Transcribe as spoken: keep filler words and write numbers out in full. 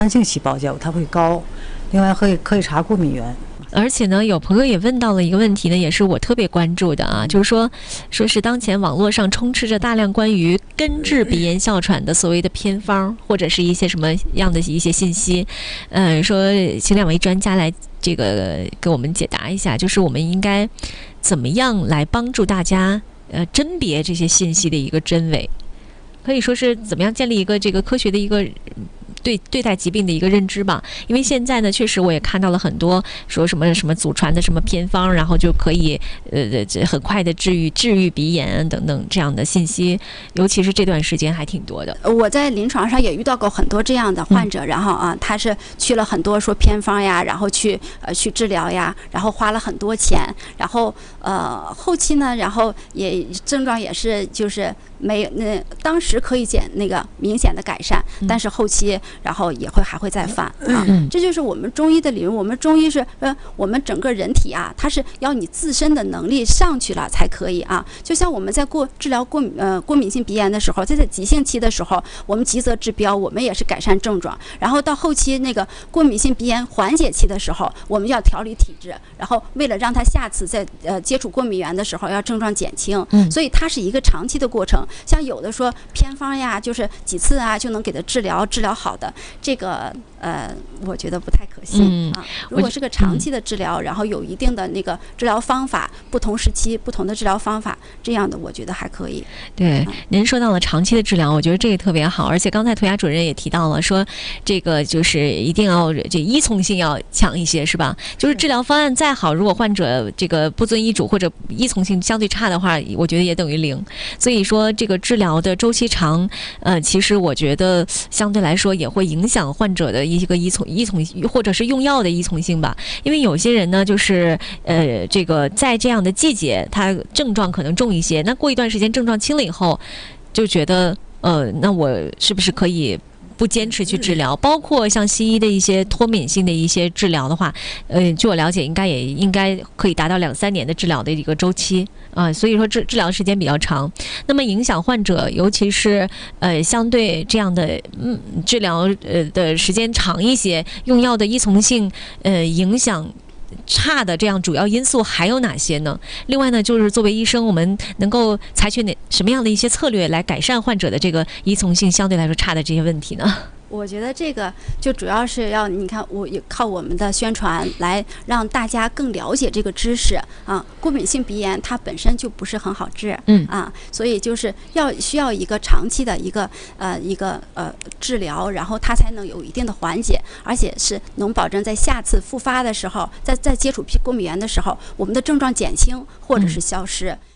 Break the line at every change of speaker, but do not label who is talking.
干性细胞较它会高，另外可以可以查过敏源。
而且呢，有朋友也问到了一个问题呢，也是我特别关注的啊，就是说，说是当前网络上充斥着大量关于根治鼻炎哮喘的所谓的偏方，或者是一些什么样的一些信息，嗯、呃，说请两位专家来这个给我们解答一下，就是我们应该怎么样来帮助大家呃甄别这些信息的一个真伪，可以说是怎么样建立一个这个科学的一个。对对待疾病的一个认知吧，因为现在呢，确实我也看到了很多说什么什么祖传的什么偏方，然后就可以呃这很快的治愈治愈鼻炎等等这样的信息，尤其是这段时间还挺多的。
我在临床上也遇到过很多这样的患者，嗯、然后啊，他是去了很多说偏方呀，然后去呃去治疗呀，然后花了很多钱，然后呃后期呢，然后也症状也是就是没那当时可以见那个明显的改善，嗯、但是后期。然后也会还会再犯啊，这就是我们中医的理论。我们中医是呃，我们整个人体啊，它是要你自身的能力上去了才可以啊。就像我们在过治疗过呃过敏性鼻炎的时候，在在急性期的时候，我们急则治标，我们也是改善症状。然后到后期那个过敏性鼻炎缓解期的时候，我们要调理体质，然后为了让它下次在呃接触过敏源的时候要症状减轻，所以它是一个长期的过程。像有的说偏方呀，就是几次啊就能给它治疗治疗好的。这个呃，我觉得不太可信、嗯、啊。如果是个长期的治疗，嗯、然后有一定的那个治疗方法，不同时期不同的治疗方法，这样的我觉得还可以。
对，嗯、您说到了长期的治疗，我觉得这个特别好。而且刚才涂鸦主任也提到了，说这个就是一定要这依从性要强一些，是吧？就是治疗方案再好，如果患者这个不遵医嘱或者依从性相对差的话，我觉得也等于零。所以说这个治疗的周期长，呃，其实我觉得相对来说也会影响患者的一个依从依从或者是用药的依从性吧。因为有些人呢，就是呃，这个在这样的季节，他症状可能重一些，那过一段时间症状轻了以后，就觉得呃，那我是不是可以不坚持去治疗？包括像西医的一些脱敏性的一些治疗的话，呃，据我了解，应该也应该可以达到两三年的治疗的一个周期啊、呃，所以说治治疗时间比较长。那么影响患者，尤其是呃相对这样的嗯治疗呃的时间长一些，用药的依从性呃影响差的这样主要因素还有哪些呢？另外呢，就是作为医生，我们能够采取哪什么样的一些策略来改善患者的这个依从性相对来说差的这些问题呢？
我觉得这个就主要是要你看，我也靠我们的宣传来让大家更了解这个知识啊。过敏性鼻炎它本身就不是很好治，嗯啊，所以就是要需要一个长期的一个呃一个呃治疗，然后它才能有一定的缓解，而且是能保证在下次复发的时候，在在接触过敏源的时候，我们的症状减轻或者是消失。嗯